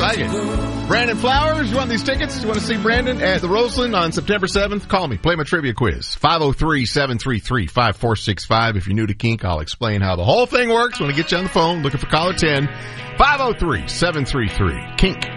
like it. Brandon Flowers, you want these tickets? You want to see Brandon at the Roseland on September 7th? Call me. Play my trivia quiz. 503-733-5465. If you're new to Kink, I'll explain how the whole thing works when I get you on the phone. Looking for caller 10. 503-733-KINK.